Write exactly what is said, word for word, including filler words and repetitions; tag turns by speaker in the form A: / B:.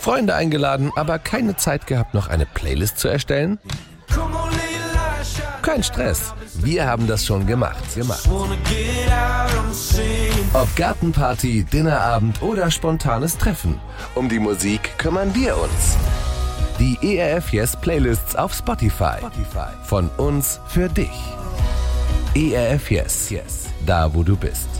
A: Freunde eingeladen, aber keine Zeit gehabt, noch eine Playlist zu erstellen? Kein Stress, wir haben das schon gemacht. gemacht. Ob Gartenparty, Dinnerabend oder spontanes Treffen, um die Musik kümmern wir uns. Die E R F Yes Playlists auf Spotify. Von uns für dich. E R F Yes, da wo du bist.